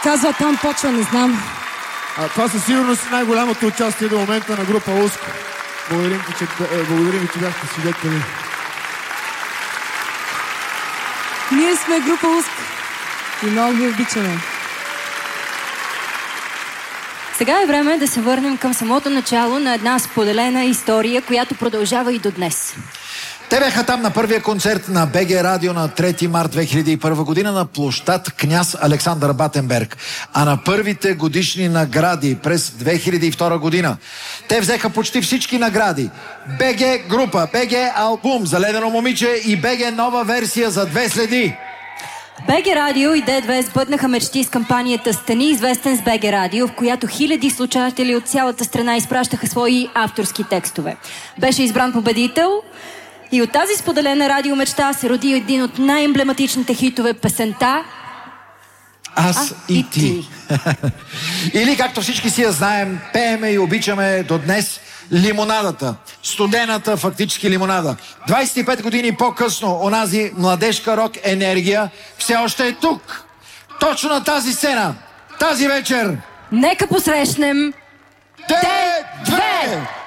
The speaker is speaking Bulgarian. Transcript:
казва "Там почва", не знам. Това със сигурност е най-голямото участие до момента на група Уско. Благодарим ви, че бяхте свидетели. Ние сме група Уско и много ви обичаме. Сега е време да се върнем към самото начало на една споделена история, която продължава и до днес. Те бяха там на първия концерт на БГ Радио на 3 март 2001 година на площад Княз Александър Батенберг. А на първите годишни награди през 2002 година те взеха почти всички награди. БГ група, БГ албум за Ледено момиче и БГ нова версия за Две следи. БГ Радио и Д2 сбъднаха мечти с кампанията "Стани известен с БГ Радио", в която хиляди слушатели от цялата страна изпращаха свои авторски текстове. Беше избран победител и от тази споделена радиомечта се роди един от най-емблематичните хитове, песента Аз и ти. Или, както всички си я знаем, пееме и обичаме до днес, лимонадата. Студената фактически лимонада. 25 години по-късно онази младежка рок енергия все още е тук. Точно на тази сцена. Тази вечер. Нека посрещнем Д2!